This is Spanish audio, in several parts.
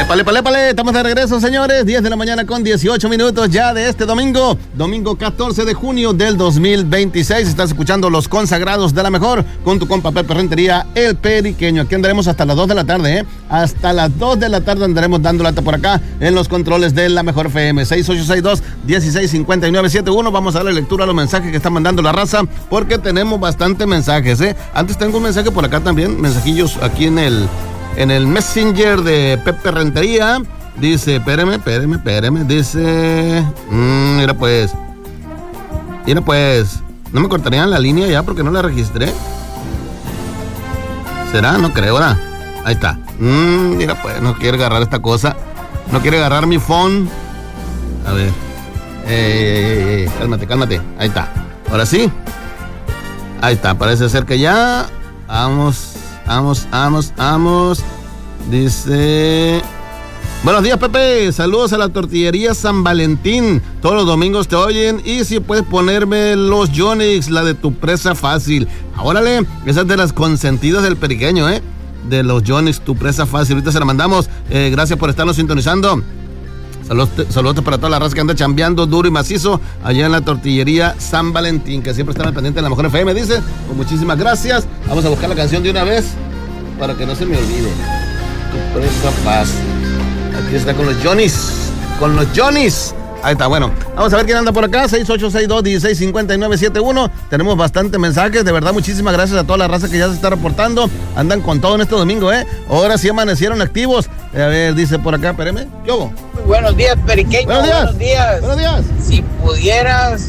Épale, estamos de regreso, señores. 10 de la mañana con 18 minutos ya de este domingo 14 de junio del 2026. Estás escuchando Los Consagrados de la Mejor con tu compa Pepe Rentería, el Periqueño. Aquí andaremos hasta las 2 de la tarde, ¿eh? Hasta las 2 de la tarde andaremos dando lata por acá en los controles de la Mejor FM. 6862-165971. Vamos a darle lectura a los mensajes que están mandando la raza, porque tenemos bastantes mensajes, ¿eh? Antes tengo un mensaje por acá también, mensajillos aquí en el Messenger de Pepe Rentería. Dice, espérame. Dice, mira pues, no me cortarían la línea ya porque no la registré. ¿Será? No creo, ¿verdad? Ahí está. Mira pues, no quiere agarrar esta cosa. No quiere agarrar mi phone. A ver. Cálmate. Ahí está. Ahora sí. Ahí está, parece ser que ya. Vamos. Dice, buenos días, Pepe. Saludos a la tortillería San Valentín. Todos los domingos te oyen. Y si puedes ponerme los Yonix, la de tu presa fácil. Órale, esa es de las consentidas del Periqueño, de los Yonix, tu presa fácil. Ahorita se la mandamos. Gracias por estarnos sintonizando. Saludos para toda la raza que anda chambeando duro y macizo allá en la tortillería San Valentín, que siempre están al pendiente de la Mejor FM, dice. Pues muchísimas gracias. Vamos a buscar la canción de una vez para que no se me olvide. Tu presa fácil. Aquí está con los Johnnies. Ahí está, bueno. Vamos a ver quién anda por acá. 6862-165971. Tenemos bastantes mensajes. De verdad, muchísimas gracias a toda la raza que ya se está reportando. Andan con todo en este domingo, Ahora sí amanecieron activos. A ver, dice por acá, espérame. ¿Qué hubo? Buenos días, Periqueño. Buenos días. Si pudieras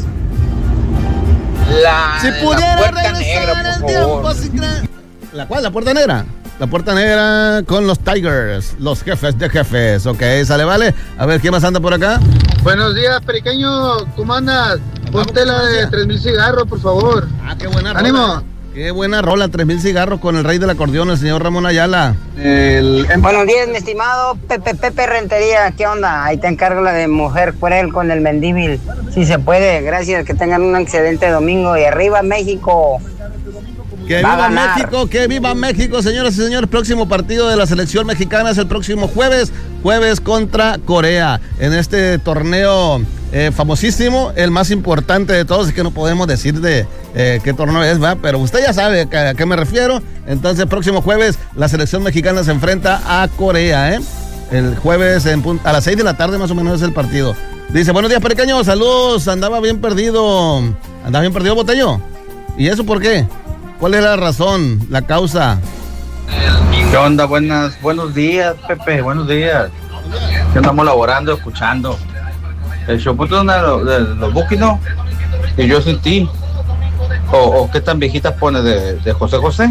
la puerta negra, por favor. ¿La cuál? ¿La puerta negra? La puerta negra con los Tigers, los jefes de jefes. Ok, sale, vale. A ver, ¿quién más anda por acá? Buenos días, Periqueño. ¿Cómo andas? Ponte la de 3000 cigarros, por favor. Qué buena rola. ¡Ánimo! Qué buena rola, 3000 cigarros con el rey del acordeón, el señor Ramón Ayala. Buenos días, mi estimado Pepe Rentería. ¿Qué onda? Ahí te encargo la de Mujer Cruel con el Mendíbil. Si se puede, gracias. Que tengan un excelente domingo. Y arriba, México. ¡Que viva México! ¡Que viva México, señoras y señores! Próximo partido de la selección mexicana es el próximo jueves contra Corea. En este torneo famosísimo, el más importante de todos, es que no podemos decir de qué torneo es, ¿va? Pero usted ya sabe a qué me refiero. Entonces, próximo jueves, la selección mexicana se enfrenta a Corea, El jueves a las 6 de la tarde más o menos es el partido. Dice, buenos días, Periqueño, saludos. Andaba bien perdido, Botello. ¿Y eso por qué? ¿Cuál es la razón, la causa? ¿Qué onda? Buenos días, Pepe, buenos días. Que andamos laborando, escuchando. El show de los Buki, ¿no? Y yo sin ti. O qué tan viejitas pones de José José.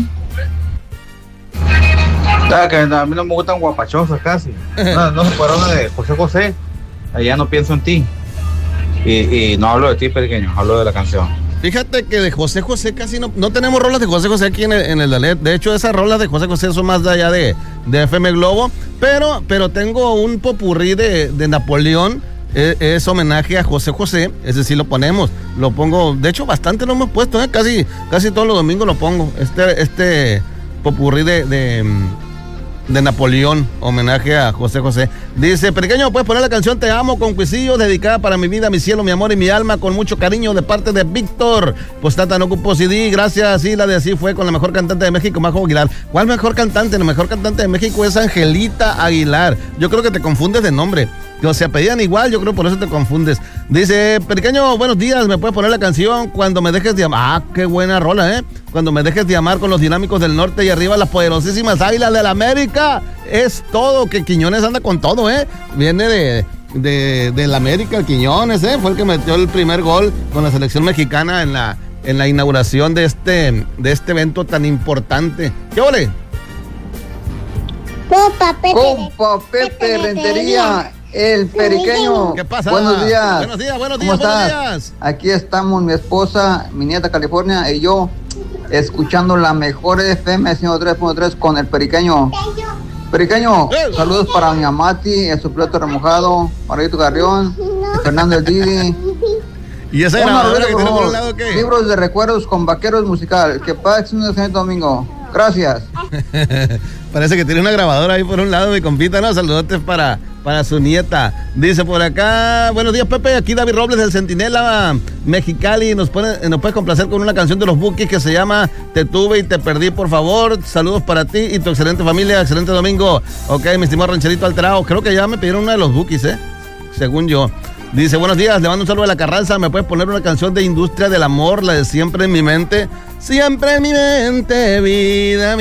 Que a mí no me gustan guapachosas casi. No se fueron de José José. Allá no pienso en ti. Y no hablo de ti, Periqueño, hablo de la canción. Fíjate que de José José casi no tenemos rolas de José José aquí en el Dalet. De hecho, esas rolas de José José son más de allá de FM Globo. Pero tengo un popurrí de Napoleón. Es homenaje a José José. Ese sí lo ponemos. Lo pongo, de hecho, bastante lo hemos puesto, casi todos los domingos lo pongo. Este popurrí de Napoleón, homenaje a José José. Dice, Periqueño, ¿puedes poner la canción Te Amo con Cuisillos, dedicada para mi vida, mi cielo, mi amor y mi alma, con mucho cariño de parte de Víctor? Pues tata, no ocupo CD, gracias. Sí, la de Así Fue con la mejor cantante de México, Majo Aguilar. ¿Cuál mejor cantante? La mejor cantante de México es Angelita Aguilar. Yo creo que te confundes de nombre. O sea, pedían igual, yo creo por eso te confundes. Dice, Periqueño, buenos días, ¿me puedes poner la canción Cuando me dejes de amar? Qué buena rola, Cuando me dejes de amar, con los Dinámicos del Norte y arriba las poderosísimas Águilas del América. Es todo, que Quiñones anda con todo, Viene del América, el Quiñones, Fue el que metió el primer gol con la selección mexicana en la inauguración de este evento tan importante. ¿Qué ole? Compa Pepe Rentería. El Periqueño. ¿Qué pasa? Buenos días. Buenos días. ¿Cómo estás? Aquí estamos, mi esposa, mi nieta California y yo, escuchando la Mejor FM 103.3 con el Periqueño. Periqueño, saludos para doña Mati, el suplete remojado, Margarito Garrión, Fernando el Didi. ¿Y esa grabadora que tiene por un lado qué? Libros de recuerdos con Vaqueros Musical. Que pase un excelente domingo. Gracias. Parece que tiene una grabadora ahí por un lado, mi compita, ¿no? Saludotes para su nieta. Dice por acá, buenos días, Pepe, aquí David Robles del Centinela Mexicali, nos puede complacer con una canción de los Bukis que se llama Te tuve y te perdí, por favor. Saludos para ti y tu excelente familia, excelente domingo. Ok, mi estimado rancherito alterado, creo que ya me pidieron una de los Bukis, según yo. Dice, buenos días, le mando un saludo a la Carranza. ¿Me puedes poner una canción de Industria del Amor, la de Siempre en mi mente? Siempre en mi mente, vida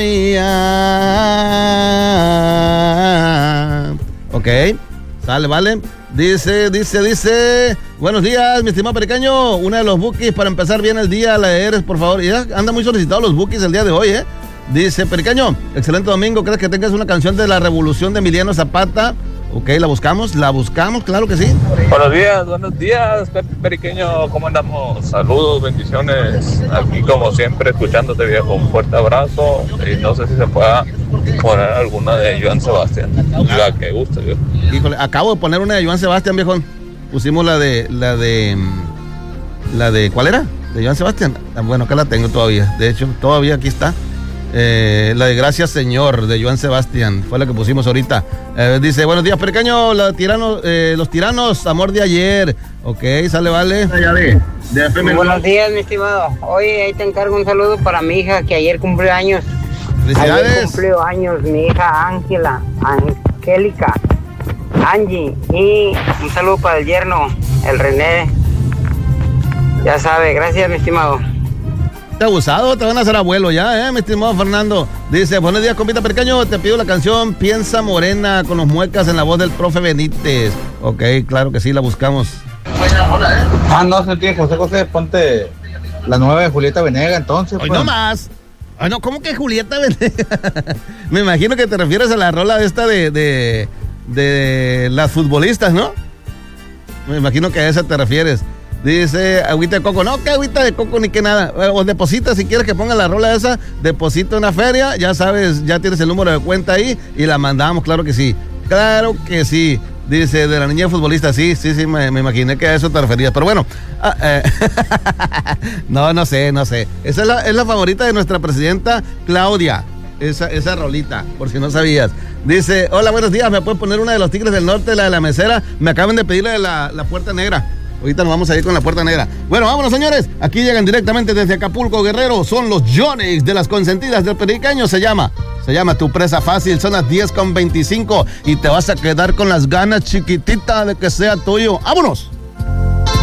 mía. Ok, sale, vale. Dice, buenos días, mi estimado periqueño. Una de los Bukis para empezar bien el día, la eres, por favor. Y ya anda muy solicitado los Bukis el día de hoy, Dice, periqueño, excelente domingo. ¿Crees que tengas una canción de la Revolución de Emiliano Zapata? Ok, ¿la buscamos, claro que sí. Buenos días, Pepe Periqueño, ¿cómo andamos? Saludos, bendiciones, aquí como siempre escuchándote, viejo, un fuerte abrazo, y no sé si se pueda poner alguna de Joan Sebastián, la que guste, viejo. Híjole, acabo de poner una de Joan Sebastián, viejo, pusimos la de, ¿cuál era? De Joan Sebastián, bueno, acá la tengo todavía, de hecho, todavía aquí está. La de Gracias Señor de Joan Sebastián fue la que pusimos ahorita. Dice, buenos días, pequeño, los tiranos, amor de ayer. Ok, sale, vale. Buenos días, mi estimado. Oye, ahí te encargo un saludo para mi hija que ayer cumplió años. Felicidades. Ayer cumplió años mi hija Angélica, Angie. Y un saludo para el yerno, el René. Ya sabe, gracias, mi estimado. Te abusado, te van a hacer abuelo ya, mi estimado Fernando. Dice, buenos días, compita pequeño, te pido la canción Piensa Morena con los muecas en la voz del profe Benítez. Ok, claro que sí, la buscamos. No sé, tío, José, ponte la nueva de Julieta Venegas, entonces. Hoy no más. Ay, no, ¿cómo que Julieta Venegas? Me imagino que te refieres a la rola esta de las futbolistas, ¿no? Me imagino que a esa te refieres. Dice, agüita de coco. No, que agüita de coco ni que nada. O deposita, si quieres que ponga la rola esa, deposita una feria, ya sabes, ya tienes el número de cuenta ahí y la mandamos, claro que sí. Claro que sí. Dice, de la niña futbolista, sí, me imaginé que a eso te referías. Pero bueno, no sé. Esa es la favorita de nuestra presidenta Claudia. Esa rolita, por si no sabías. Dice, hola, buenos días, ¿me puedes poner una de los Tigres del Norte, la de la mesera? Me acaban de pedir la de la Puerta Negra. Ahorita nos vamos a ir con la Puerta Negra. Bueno, vámonos, señores. Aquí llegan directamente desde Acapulco, Guerrero. Son los Yonix de las consentidas del periqueño. Se llama Tu Presa Fácil. Son las 10:25 y te vas a quedar con las ganas, chiquitita, de que sea tuyo. ¡Vámonos!